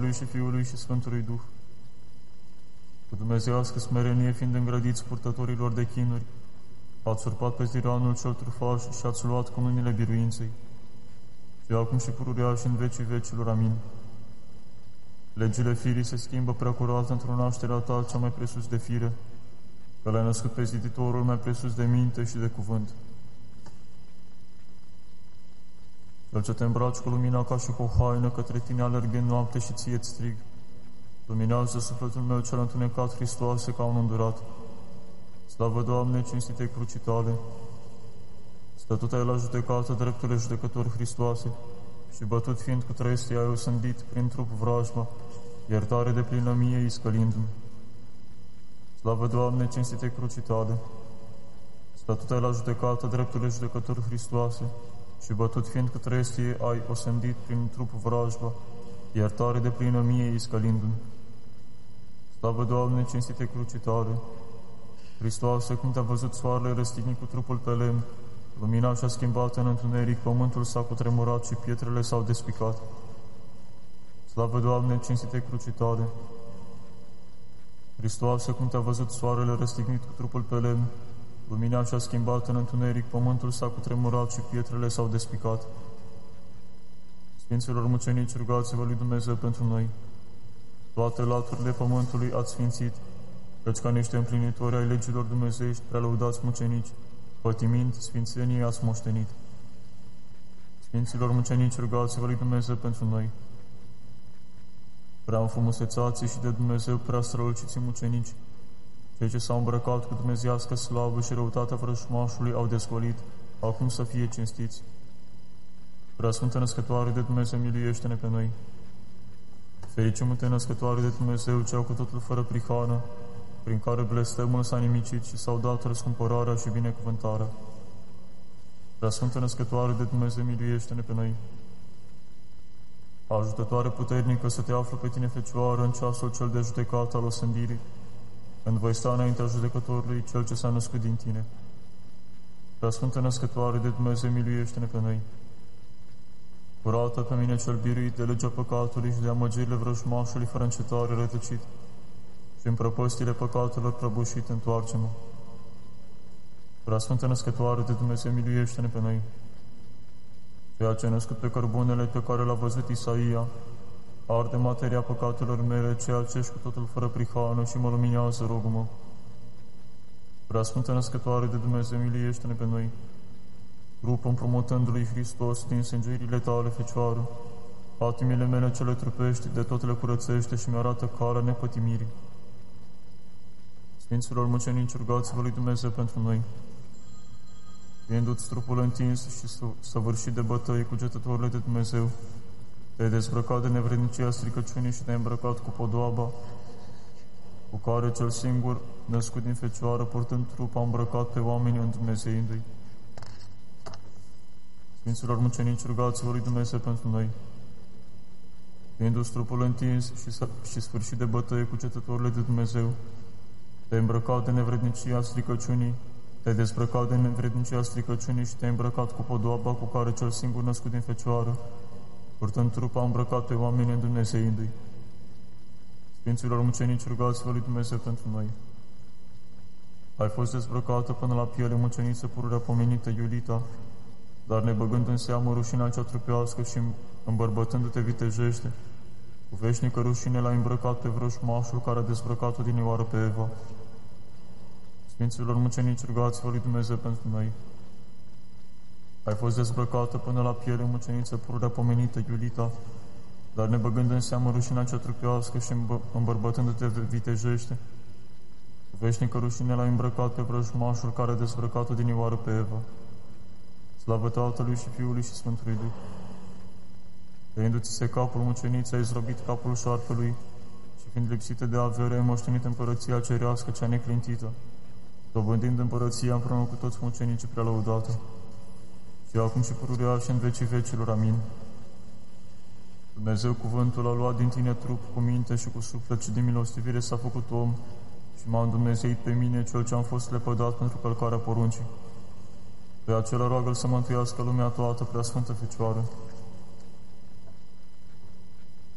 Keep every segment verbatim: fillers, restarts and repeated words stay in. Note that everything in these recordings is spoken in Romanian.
Tatălui și Fiului și Sfântului Duh. Cu dumnezeiască smerenie fiind îngrădiți purtătorilor de chinuri, ați surpat pe tiranul cel trufaș și ați luat cununile biruinței. Și acum și pururea și în vecii vecilor. Amin. Legile firii se schimbă prea curat într-o nașterea ta cea mai presus de fire, că l-ai născut pe ziditorul mai presus de minte și de cuvânt. Cel ce te îmbraci cu lumina ca și cu o haină, către tine alerg în noapte și ție-ți strig. Luminează sufletul meu cel întunecat, Hristoase, ca un îndurat. Slavă, Doamne, cinstite crucii tale! Stătut ai la judecată, dreptule judecător, Hristoase, și bătut fiind cu trestie ai osândit prin trup vrajma, iertare de plină mie iscălindu-mi. Slavă, Doamne, cinstite crucii tale! Stătut ai la judecată, dreptule judecător, Hristoase, și bătut fiind cu trestie ai osândit prin trup vrajma, iertare de plină mie iscălindu-mi. Slavă, Doamne, cinstite crucii tale! Hristoase, cum te-a văzut soarele răstignit cu trupul pe lemn, lumina și-a schimbat în întuneric, pământul s-a cutremurat și pietrele s-au despicat. Slavă, Doamne, cinstite crucii tale! Hristoase, cum te-a văzut soarele răstignit cu trupul pe lemn, lumina și-a schimbat în întuneric, pământul s-a cutremurat și pietrele s-au despicat. Sfinților mucenici, rugați-vă lui Dumnezeu pentru noi. Toate laturile pământului ați sfințit, căci ca niște împlinitori ai legilor dumnezeiești, prea lăudați mucenici, pătimind sfințenie ați moștenit. Sfinților mucenici, rugați-vă lui Dumnezeu pentru noi. Prea înfrumusețați și de Dumnezeu prea străluciți mucenici, cei ce s-au îmbrăcat cu dumnezeiască slavă și răutatea vrăjmașului au dezgolit, acum să fie cinstiți. Prea Sfântă Născătoare de Dumnezeu, miluiește-ne pe noi. Fericim-te, Născătoare de Dumnezeu, cea cu totul fără prihană, prin care blestemul s-a nimicit și s-au dat răscumpărarea și binecuvântarea. Prea Sfântă Născătoare de Dumnezeu, miluiește-ne pe noi. Ajutătoare puternică să te află pe tine, Fecioară, în ceasul cel de judecată al osândirii, când voi sta înaintea judecătorului, cel ce s-a născut din tine. Prea Sfântă Născătoare de Dumnezeu, miluiește-ne pe noi. Curată pe mine cel biruit de legea păcatului și de amăgirile vrăjmașului fără încetare rătăcit, și în prăpăstile păcatelor prăbușit, întoarce-mă. Prea Sfântă Născătoare de Dumnezeu, miluiește-ne pe noi. Ceea ce a născut pe cărbunele pe care l-a văzut Isaia, arde materia păcatelor mele, ceea ce ești cu totul fără prihană și mă luminează, rog-mă. Prea Sfântă Născătoare de Dumnezeu, miluiește-ne pe noi. Rup împrumutându-lui Hristos din sângerile tale, Fecioară, patimile mele cele trupești, de tot le curățește și mi-arată calea nepătimirii. Sfinților mucenici, rugați-vă lui Dumnezeu pentru noi. Fiindu-ți trupul întins și săvârșit de bătăi, cugetătorile de Dumnezeu, te-ai dezbrăcat de nevrednicia stricăciunii și te-ai îmbrăcat cu podoaba, cu care cel singur, născut din Fecioară, purtând trup, a îmbrăcat pe oameni îndumnezeindu-i. Sfinților mucenici, rugați-vă lui Dumnezeu pentru noi. Fiindu-ți trupul întins și, și sfârșit de bătăie cu cetătorile de Dumnezeu, te-ai îmbrăcat de nevrednicia stricăciunii, te-ai dezbrăcat de nevrednicia stricăciunii și te-ai îmbrăcat cu podoaba cu care cel singur născut din Fecioară, purtând trup, a îmbrăcat pe oameni îndumnezeindu-i. Sfinților mucenici, rugați-vă lui Dumnezeu pentru noi. Ai fost dezbrăcată până la piele, muceniță pururea pomenită, Iulita, dar nebăgând în seamă rușinea cea trupească și îmbărbătându-te vitejește, cu veșnică rușine l-a îmbrăcat pe vrăjmașul care a dezbrăcat-o dinioară pe Eva. Sfinților mucenici, rugați-vă lui Dumnezeu pentru noi. Ai fost dezbrăcată până la piele, muceniță pururea pomenită, Iulita, dar nebăgând în seamă rușinea cea trupească și îmbărbătându-te vitejește, cu veșnică rușine l-a îmbrăcat pe vrăjmașul care a dezbrăcat-o dinioară pe Eva. Slavă Tatălui și Fiului și Sfântului Duh. Tăindu-ți se capul, muceniță, ai zdrobit capul șarpelui și fiind lipsită de avere, ai moștenit împărăția cerească cea neclintită, dobândind împărăția împreună cu toți mucenicii prea lăudată. Și acum și pururea și în vecii vecilor. Amin. Dumnezeu cuvântul a luat din tine trup, cu minte și cu suflet și din milostivire s-a făcut om și m-a îndumnezeit pe mine, cel ce am fost lepădat pentru călcarea poruncii. Pe acela roagă-L să mântuiască lumea toată, prea Sfântă Fecioară.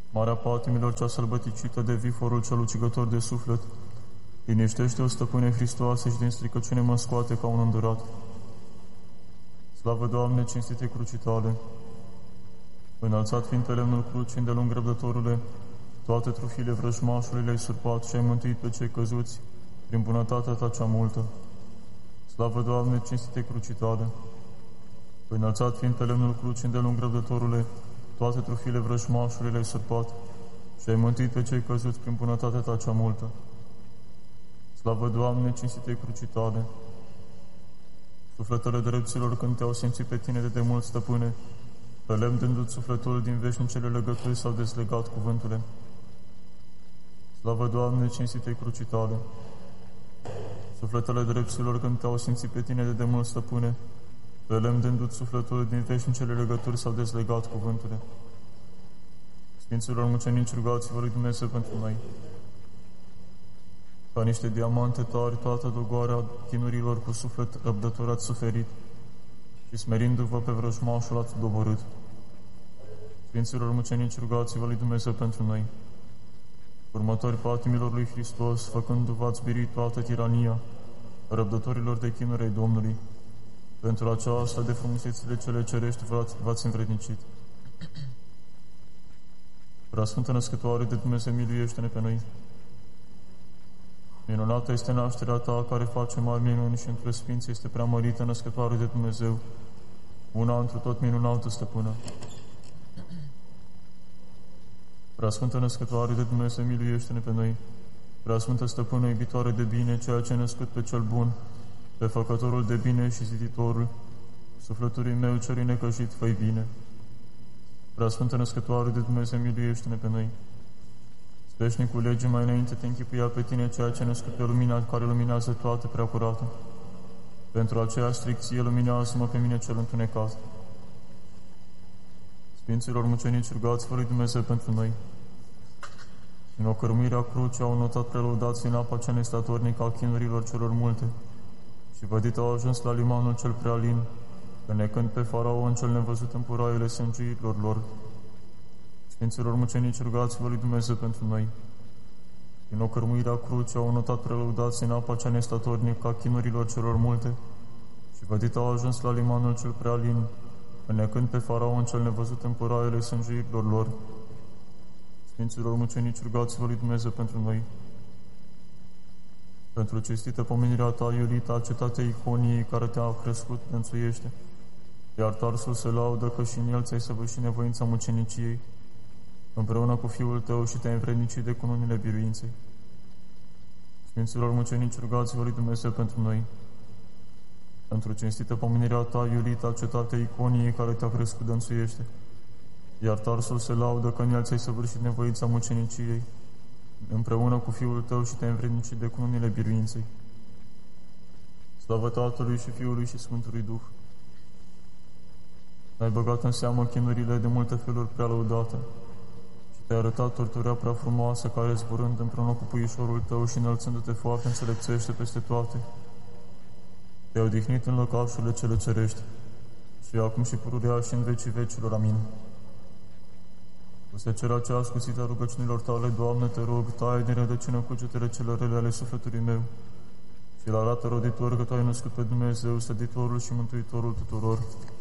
Marea patimilor cea sălbăticită de viforul cel ucigător de suflet, liniștește-o, Stăpâne Hristoase, și din stricăciune mă scoate ca un îndurat. Slavă, Doamne, cinstite crucii Tale! Înălțat fiind pe lemnul crucii, îndelung răbdătorule, toate trufile vrăjmașului le-ai surpat și ai mântuit pe cei căzuți prin bunătatea Ta cea multă. Slavă, Doamne, cinstite crucii Tale! Înălțat fiind pe lemnul crucii, îndelung răbdătorule, toate trufile vrăjmașului le-ai surpat și ai mântuit pe cei căzuți prin bunătatea Ta cea multă. Slavă, Doamne, cinstite crucii Tale! Sufletele drepților, când Te-au simțit pe Tine de demult, Stăpâne, pe lemn dându-ți sufletul din veșnicele legături, s-au dezlegat cuvântule. Slavă, Doamne, cinstite crucii Tale! Sufletele drepților, când Te-au simțit pe Tine de demult, Stăpâne, pe lemn dându-ți sufletul din veșnicele legături, s-au dezlegat cuvântule. Sfinților mucenici, rugați-vă lui Dumnezeu pentru noi. Ca niște diamante tari, toată dogoarea chinurilor cu suflet răbdător ați suferit și smerindu-vă pe vrăjmașul ați doborât. Sfinților mucenici, rugați-vă lui Dumnezeu pentru noi. Următori patimilor lui Hristos, făcându-vă ați birit toată tirania răbdătorilor de chinuri ai Domnului, pentru aceasta de frumusețile cele cerești v-ați, v-ați învrednicit. Preasfântă Născătoare de Dumnezeu, miluiește-ne pe noi. Minunată este nașterea Ta, care face mari minuni, și între sfinți este preamărită, Născătoare de Dumnezeu, una întru tot minunată, Stăpână. Preasfântă Născătoare de Dumnezeu, miluiește-ne pe noi. Preasfântă Stăpână, iubitoare de bine, ceea ce ai născut pe cel bun, pe Făcătorul de bine și ziditorul, sufletului meu celui necăjit, fă-i bine. Preasfântă Născătoare de Dumnezeu, miluiește-ne pe noi. Veșnicul legii, mai înainte Te închipuia pe Tine, ceea ce ai născut pe lumina care luminează toate, prea curată. Pentru aceea stricție luminează-mă pe mine cel întunecat. Sfinților mucenici, rugați-vă lui Dumnezeu pentru noi. În ocărmuirea crucii au notat prelăudații în apa cea nestatornică a chinurilor celor multe și vădit au ajuns la limanul cel prea lin, înecând pe faraon cel nevăzut în puraiele sângiurilor lor. Sfinților mucenici, rugați-vă lui Dumnezeu pentru noi. În ocărmuirea crucii au notat prelăudații în apa cea nestatornică a chinurilor celor multe și vădit au ajuns la limanul cel prea lin, înecând pe faraon cel nevăzut în puraiele sângiurilor lor. Sfinților mucenici, rugați-vă lui Dumnezeu pentru noi. Pentru cinstită pomenirea Ta, iulita, cetatea Iconiei, care Te-a crescut, dănțuiește, iar Tarsul se laudă că și în el ți-ai săvârșit nevoința muceniciei, împreună cu Fiul Tău, și Te-ai învrednicit de cununile biruinței. Sfinților mucenici, rugați-vă lui Dumnezeu pentru noi. Pentru cinstită pomenirea Ta, iulita, cetatea Iconiei, care Te-a crescut, dănțuiește, iar Tarsul se laudă că în el ți-ai săvârșit nevoința muceniciei, împreună cu Fiul Tău, și Te-ai învrednicit de cununile biruinței. Slavă Tatălui și Fiului și Sfântului Duh! Ai băgat în seamă chinurile de multe feluri prea lăudate și Te-ai arătat torturea prea frumoasă, care, zburând împreună cu puișorul Tău și înălțându-te foarte înțelepțește peste toate, Te-ai odihnit în lăcașurile cele cerești și acum și pururea și în vecii vecilor. Amin. Cu secerea cea ascuțită a rugăciunilor Tale, Doamne, Te rog, taie din rădăcină cugetele cele rele ale sufletului meu și la arată roditor că Tu ai născut pe Dumnezeu, săditorul și mântuitorul tuturor.